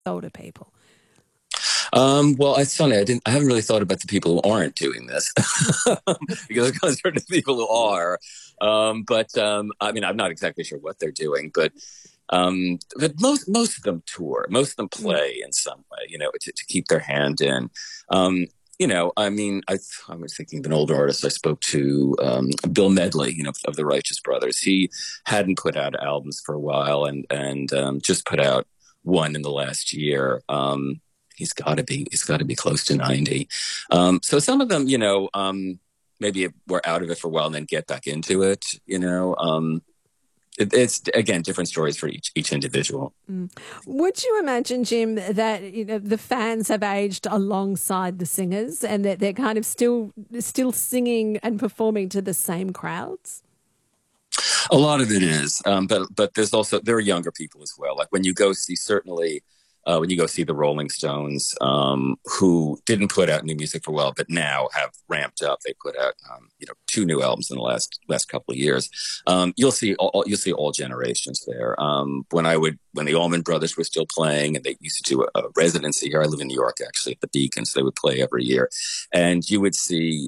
older people? Well, it's funny. I haven't really thought about the people who aren't doing this because there's certain people who are. I mean, I'm not exactly sure what they're doing, but most of them tour. Most of them Mm. play in some way, to keep their hand in. Um, I mean, I was thinking of an older artist I spoke to, Bill Medley, of the Righteous Brothers. He hadn't put out albums for a while, and just put out one in the last year. He's got to be close to 90. So some of them, maybe were out of it for a while and then get back into it. It's again different stories for each individual. Mm. Would you imagine, Jim, that the fans have aged alongside the singers, and that they're kind of still singing and performing to the same crowds? A lot of it is, but there are younger people as well. Like when you go see certainly. When you go see the Rolling Stones, who didn't put out new music for a while, but now have ramped up. They put out, two new albums in the last couple of years. You'll see all generations there. When the Allman Brothers were still playing, and they used to do a residency here. I live in New York, actually, at the Beacon, so they would play every year, and you would see,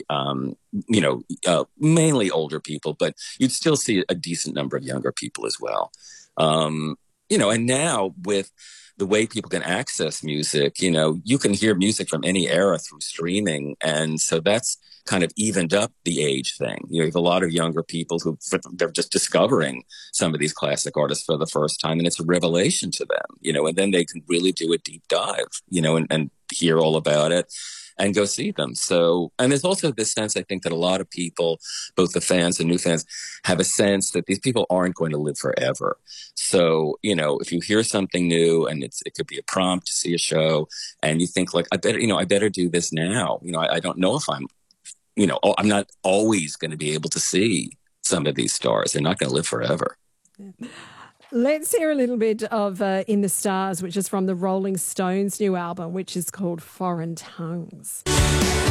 mainly older people, but you'd still see a decent number of younger people as well. And now with the way people can access music, you can hear music from any era through streaming. And so that's kind of evened up the age thing. You have a lot of younger people they're just discovering some of these classic artists for the first time, and it's a revelation to them, and then they can really do a deep dive, and hear all about it and go see them. So, and there's also this sense, I think, that a lot of people, both the fans and new fans, have a sense that these people aren't going to live forever. So, if you hear something new and it could be a prompt to see a show, and you think like, I better do this now. I don't know if I'm not always going to be able to see some of these stars. They're not going to live forever. Yeah. Let's hear a little bit of In the Stars, which is from the Rolling Stones' new album, which is called Foreign Tongues.